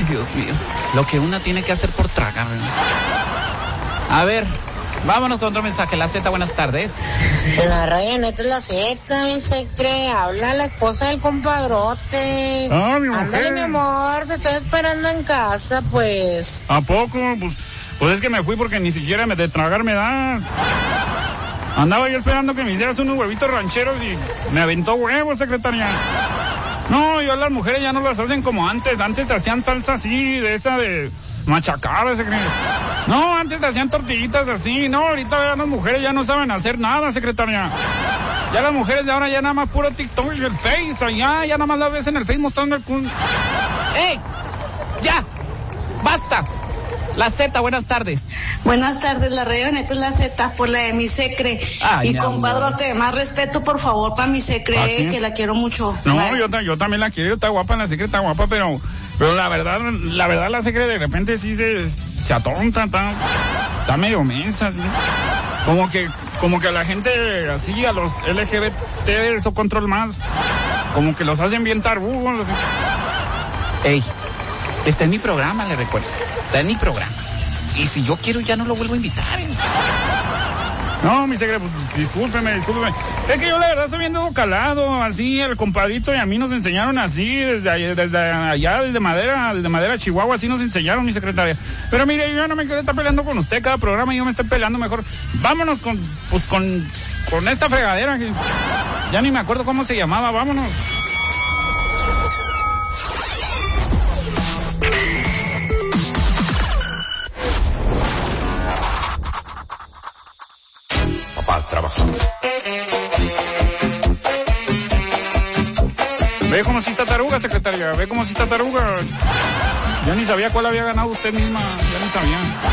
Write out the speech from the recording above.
Dios mío. Lo que una tiene que hacer por tragar. A ver, vámonos con otro mensaje. La Z, buenas tardes. La radio neta es la Z, mi secre. Habla la esposa del compadrote. Ah, mi mujer. Ándale, mi amor, te estoy esperando en casa, pues. ¿A poco? Pues es que me fui porque ni siquiera de tragar me das. Andaba yo esperando que me hicieras unos huevitos rancheros y me aventó huevos, secretaria. No, yo las mujeres ya no las hacen como antes. Antes te hacían salsa así, de esa de machacar, secretaria. No, antes te hacían tortillitas así. No, ahorita ya las mujeres ya no saben hacer nada, secretaria. Ya las mujeres de ahora ya nada más puro TikTok y el Face. Allá, ya nada más las ves en el Face mostrando el culo. ¡Ey! ¡Ya! ¡Basta! La Z, buenas tardes. Buenas tardes, la radio neta es la Z, por la de mi secre. Ay, y compadrote, más respeto, por favor, para mi secre, que la quiero mucho. No, yo también la quiero, está guapa, la secre está guapa, pero la verdad la secre de repente sí se atonta, está medio mensa, así. Como que a la gente así, a los LGBT, eso control más, como que los hacen bien tarbugos. Ey, está en mi programa, le recuerdo. Está en mi programa. Y si yo quiero ya no lo vuelvo a invitar. No, mi secre, pues, discúlpeme. Es que yo la verdad soy bien calado, así, el compadrito y a mí nos enseñaron así, desde allá, desde Madera, Chihuahua, así nos enseñaron, mi secretaria. Pero mire, yo no me quiero estar peleando con usted cada programa, yo me estoy peleando mejor. Vámonos con esta fregadera, que ya ni me acuerdo cómo se llamaba, vámonos. Trabajando. Ve cómo si está taruga, secretaria, ve cómo si está taruga. Yo ni sabía cuál había ganado usted misma, ya ni sabía.